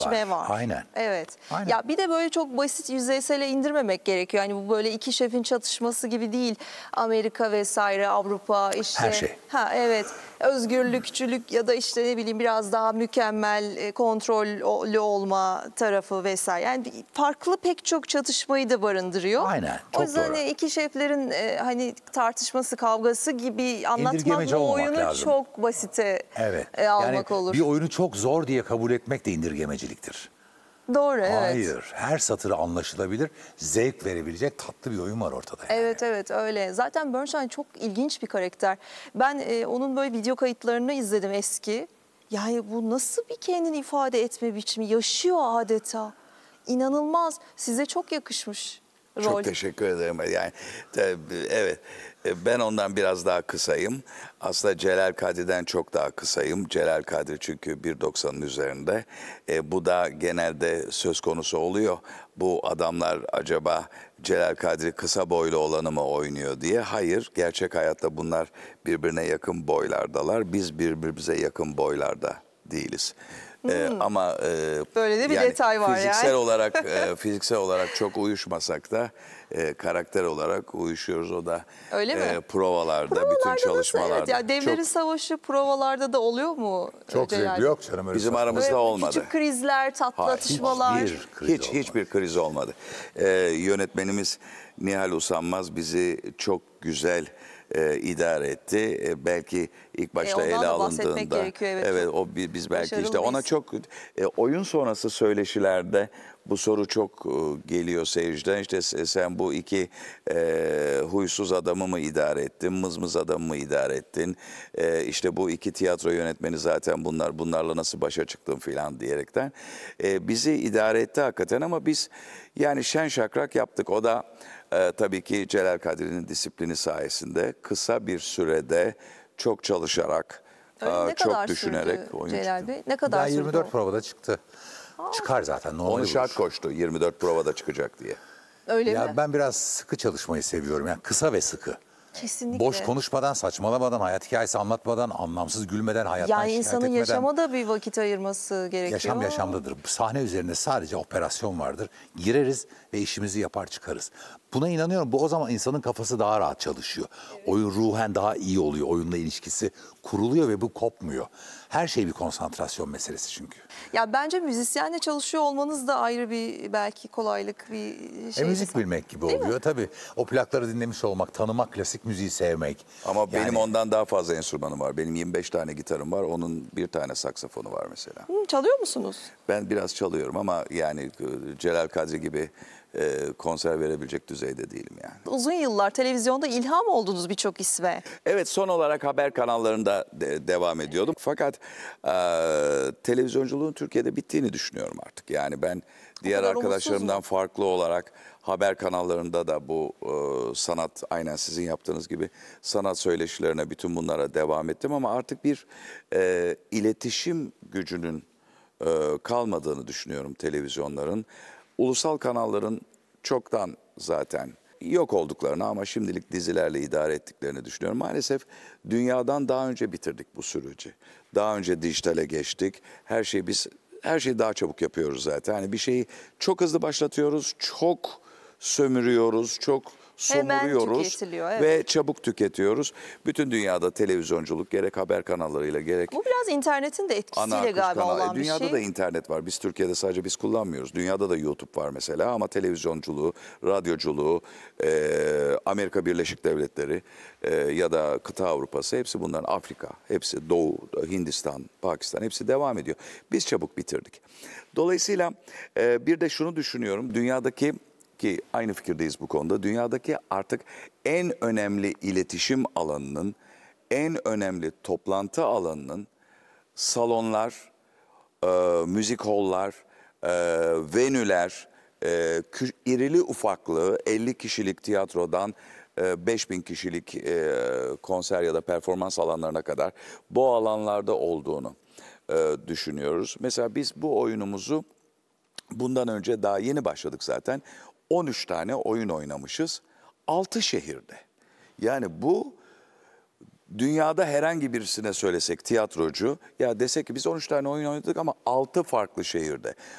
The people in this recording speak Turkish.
var. Aynen. Evet. Aynen. Ya bir de böyle çok basit yüzeysele indirmemek gerekiyor. Yani bu böyle iki şefin çatışması gibi değil. Amerika vesaire, Avrupa işte. Her şey. Ha evet. Özgürlükçülük ya da işte ne bileyim biraz daha mükemmel kontrollü olma tarafı vesaire. Yani farklı pek çok çatışmayı da barındırıyor. Aynen, O çok yüzden doğru. iki şeflerin hani tartışması, kavgası gibi anlatmak İndirgemeci bu olmamak oyunu lazım. çok basite Evet. almak Yani olur. bir oyunu çok zor diye kabul etmek de indirgemeciliktir. Doğru, evet. Hayır. Her satırı anlaşılabilir, zevk verebilecek tatlı bir oyun var ortada. Yani. Evet evet öyle. Zaten Bernstein çok ilginç bir karakter. Ben onun böyle video kayıtlarını izledim eski. Yani bu nasıl bir kendini ifade etme biçimi? Yaşıyor adeta. İnanılmaz. Size çok yakışmış rol. Çok teşekkür ederim. Yani evet, ben ondan biraz daha kısayım. Aslında Celal Kadri'den çok daha kısayım. Celal Kadri çünkü 1.90'ın üzerinde. Bu da genelde söz konusu oluyor. Bu adamlar acaba Celal Kadri kısa boylu olanı mı oynuyor diye. Hayır, gerçek hayatta bunlar birbirine yakın boylardalar. Biz birbirimize yakın boylarda değiliz. Ama Böyle de bir yani detay var fiziksel yani. olarak fiziksel olarak çok uyuşmasak da karakter olarak uyuşuyoruz. O da Öyle mi? provalarda, bütün Provalarda nasıl? çalışmalarda. Evet, ya devlerin Çok, savaşı provalarda da oluyor mu? Çok Celal zevkli Bey? yok canım. Öyle bizim saçma. aramızda Böyle olmadı. küçük krizler, tatlı Hayır, atışmalar. hiçbir kriz olmadı. Hiçbir kriz olmadı. Yönetmenimiz Nihal Usanmaz bizi çok güzel idare etti. Belki ilk başta ondan ele da bahsetmek alındığında, gerekiyor, evet, çok biz belki işte ona başarılıyız. çok oyun sonrası söyleşilerde bu soru çok geliyor seyirciden. İşte sen bu iki huysuz adamı mı idare ettin, mızmız adamı mı idare ettin? İşte bu iki tiyatro yönetmeni zaten bunlarla nasıl başa çıktın filan diyerekten. Bizi idare etti hakikaten ama biz yani şen şakrak yaptık. O da tabii ki Celal Kadri'nin disiplini sayesinde kısa bir sürede çok çalışarak, Öyle ne çok kadar düşünerek sürdü oyun Celal çıktı. Bey? Ne kadar Daha sürdü 24 o? provada çıktı. Çıkar zaten. Normal Onu olur. şart koştu 24 provada çıkacak diye. Öyle Ya mi? ben biraz sıkı çalışmayı seviyorum. Yani kısa ve sıkı. Kesinlikle. Boş konuşmadan, saçmalamadan, hayat hikayesi anlatmadan, anlamsız gülmeden, hayattan Yani şikayet insanın etmeden. yaşama da bir vakit ayırması gerekiyor. Yaşam yaşamdadır. Sahne üzerinde sadece operasyon vardır. Gireriz ve işimizi yapar çıkarız. Buna inanıyorum. Bu o zaman insanın kafası daha rahat çalışıyor. Oyun ruhen daha iyi oluyor. Oyunla ilişkisi kuruluyor ve bu kopmuyor. Her şey bir konsantrasyon meselesi çünkü. Ya bence müzisyenle çalışıyor olmanız da ayrı bir belki kolaylık bir şey. Müzik bilmek gibi Değil mi? oluyor. Tabii o plakları dinlemiş olmak, tanımak, klasik müziği sevmek. Ama benim Yani- ondan daha fazla enstrümanım var. Benim 25 tane gitarım var. Onun bir tane saksafonu var mesela. Çalıyor musunuz? Ben biraz çalıyorum ama yani Celal Kadri gibi konser verebilecek düzeyde değilim yani. Uzun yıllar televizyonda ilham oldunuz birçok isme. Evet, son olarak haber kanallarında devam ediyordum. Fakat televizyonculuğun Türkiye'de bittiğini düşünüyorum artık. Yani ben diğer kadar arkadaşlarımdan umutsuz mu? farklı olarak haber kanallarında da bu sanat, aynen sizin yaptığınız gibi sanat söyleşilerine, bütün bunlara devam ettim. Ama artık bir iletişim gücünün kalmadığını düşünüyorum televizyonların. Ulusal kanalların çoktan zaten yok olduklarını ama şimdilik dizilerle idare ettiklerini düşünüyorum. Maalesef dünyadan daha önce bitirdik bu süreci. Daha önce dijitale geçtik. Her şeyi daha çabuk yapıyoruz zaten. Hani bir şeyi çok hızlı başlatıyoruz, çok sömürüyoruz, çok Hemen somuruyoruz tüketiliyor, evet. ve çabuk tüketiyoruz. Bütün dünyada televizyonculuk gerek haber kanallarıyla gerek Bu biraz internetin de ana etkisiyle akış galiba kanalı. olan bir Dünyada şey. da internet var. Biz Türkiye'de sadece biz kullanmıyoruz. Dünyada da YouTube var mesela ama televizyonculuğu, radyoculuğu, Amerika Birleşik Devletleri ya da kıta Avrupası hepsi bunların, Afrika, hepsi Doğu, Hindistan, Pakistan hepsi devam ediyor. Biz çabuk bitirdik. Dolayısıyla bir de şunu düşünüyorum. Dünyadaki, ki aynı fikirdeyiz bu konuda, dünyadaki artık en önemli iletişim alanının, en önemli toplantı alanının salonlar, müzik hollar, venüler, irili ufaklı 50 kişilik tiyatrodan 5000 kişilik konser ya da performans alanlarına kadar bu alanlarda olduğunu düşünüyoruz. Mesela biz bu oyunumuzu bundan önce daha yeni başladık zaten. 13 tane oyun oynamışız. 6 şehirde. Yani bu dünyada herhangi birisine söylesek tiyatrocu ya desek ki biz 13 tane oyun oynadık ama 6 farklı şehirde.